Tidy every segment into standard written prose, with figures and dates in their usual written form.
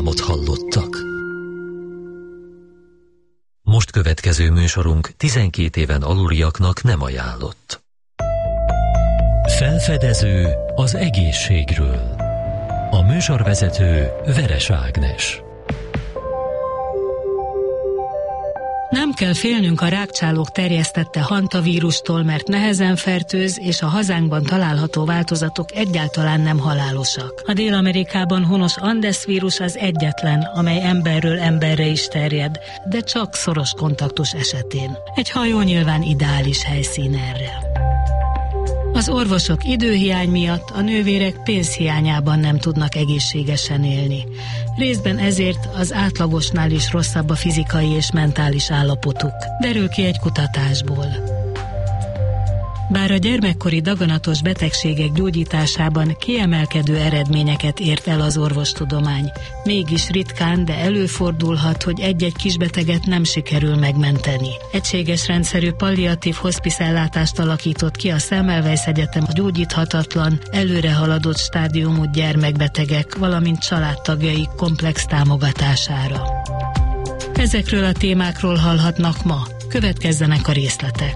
reklámot hallottak. Most következő műsorunk 12 éven aluliaknak nem ajánlott. Felfedező az egészségről. A műsorvezető Veres Ágnes. Nem kell félnünk a rákcsálók terjesztette hantavírustól, mert nehezen fertőz, és a hazánkban található változatok egyáltalán nem halálosak. A Dél-Amerikában honos Andes vírus az egyetlen, amely emberről emberre is terjed, de csak szoros kontaktus esetén. Egy hajó nyilván ideális helyszín erre. Az orvosok időhiány miatt, a nővérek pénzhiányában nem tudnak egészségesen élni. Részben ezért az átlagosnál is rosszabb a fizikai és mentális állapotuk, derül ki egy kutatásból. Bár a gyermekkori daganatos betegségek gyógyításában kiemelkedő eredményeket ért el az orvostudomány, mégis ritkán, de előfordulhat, hogy egy-egy kisbeteget nem sikerül megmenteni. Egységes rendszerű palliatív hospice-ellátást alakított ki a Semmelweis Egyetem a gyógyíthatatlan, előre haladott stádiumú gyermekbetegek, valamint családtagjaik komplex támogatására. Ezekről a témákról hallhatnak ma. Következzenek a részletek.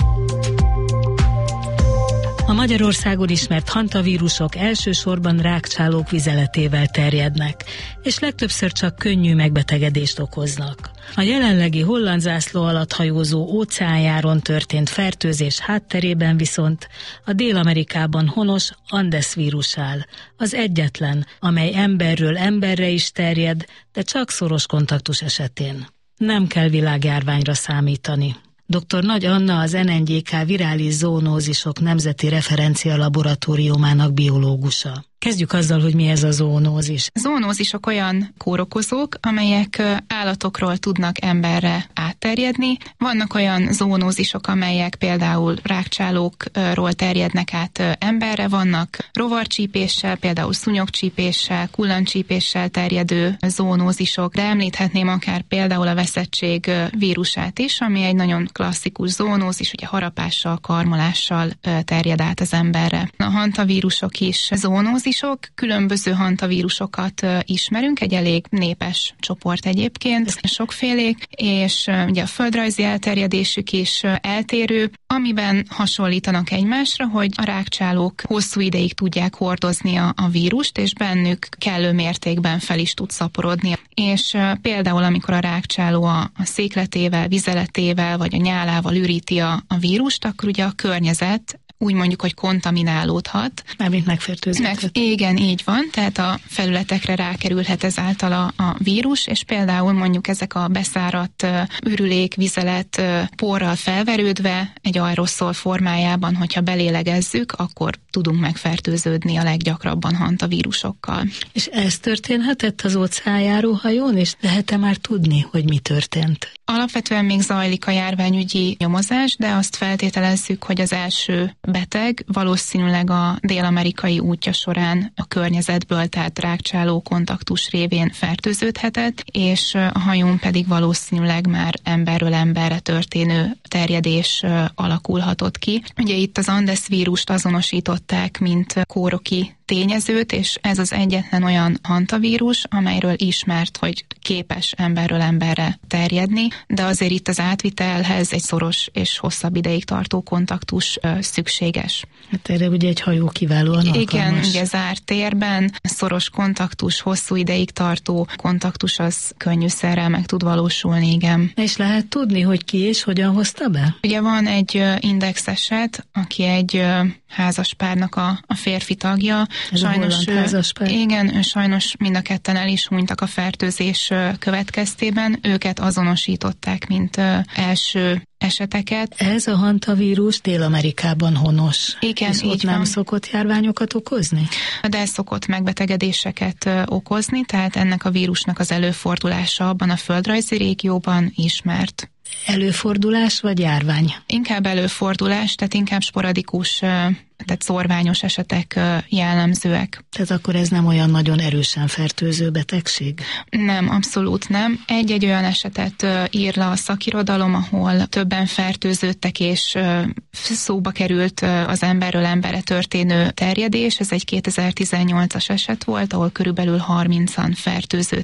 A Magyarországon ismert hantavírusok elsősorban rákcsálók vizeletével terjednek, és legtöbbször csak könnyű megbetegedést okoznak. A jelenlegi holland zászló alatt hajózó óceánjáron történt fertőzés hátterében viszont a Dél-Amerikában honos Andes vírus áll, az egyetlen, amely emberről emberre is terjed, de csak szoros kontaktus esetén. Nem kell világjárványra számítani. Dr. Nagy Anna az NNGK virális zoonózisok nemzeti referencia laboratóriumának biológusa. Kezdjük azzal, hogy mi ez a zoonózis. Zoonózisok olyan kórokozók, amelyek állatokról tudnak emberre átterjedni. Vannak olyan zoonózisok, amelyek például rákcsálókról terjednek át emberre, vannak rovarcsípéssel, például szúnyogcsípéssel, kullancsípéssal terjedő zoonózisok, de említhetném akár például a veszettség vírusát is, ami egy nagyon klasszikus zoonózis, ugye harapással, karmolással terjed át az emberre. A hantavírusok is zoonózisok, különböző hantavírusokat ismerünk, egy elég népes csoport egyébként, sokfélék, és ugye a földrajzi elterjedésük is eltérő, amiben hasonlítanak egymásra, hogy a rákcsálók hosszú ideig tudják hordozni a vírust, és bennük kellő mértékben fel is tud szaporodni. És például, amikor a rákcsáló a székletével, vizeletével, vagy a nyálával üríti a vírust, akkor ugye a környezet úgy mondjuk, hogy kontaminálódhat. Mármint megfertőződhet. Igen, így van, tehát a felületekre rákerülhet ezáltal a vírus, és például mondjuk ezek a beszáradt ürülék, vizelet porral felverődve egy aeroszol formájában, hogyha belélegezzük, akkor tudunk megfertőződni a leggyakrabban hantavírusokkal. És ez történhetett az óceánjáró hajón, és lehet-e már tudni, hogy mi történt? Alapvetően még zajlik a járványügyi nyomozás, de azt feltételezzük, hogy az első beteg valószínűleg a dél-amerikai útja során a környezetből, tehát rákcsáló kontaktus révén fertőződhetett, és a hajón pedig valószínűleg már emberről emberre történő terjedés alakulhatott ki. Ugye itt az Andes vírust azonosították, mint kóroki tényezőt, és ez az egyetlen olyan hantavírus, amelyről ismert, hogy képes emberről emberre terjedni, de azért itt az átvitelhez egy szoros és hosszabb ideig tartó kontaktus szükséges. Hát erre ugye egy hajó kiválóan alkalmas. Igen, ugye zárt térben szoros kontaktus, hosszú ideig tartó kontaktus az könnyűszerrel meg tud valósulni, igen. És lehet tudni, hogy ki és hogyan hozta be? Ugye van egy index eset, aki egy házaspárnak a férfi tagja. Ez sajnos igen, sajnos mind a ketten el is hunytak a fertőzés következtében. Őket azonosították, mint első eseteket. Ez a hantavírus Dél-Amerikában honos. Igen, és ott nem szokott járványokat okozni? De szokott megbetegedéseket okozni, tehát ennek a vírusnak az előfordulása abban a földrajzi régióban ismert. Előfordulás vagy járvány? Inkább előfordulás, tehát inkább sporadikus, tehát szorványos esetek jellemzőek. Tehát akkor ez nem olyan nagyon erősen fertőző betegség? Nem, abszolút nem. Egy-egy olyan esetet ír le a szakirodalom, ahol többen fertőződtek, és szóba került az emberről emberre történő terjedés. Ez egy 2018-as eset volt, ahol körülbelül 30-an fertőződtek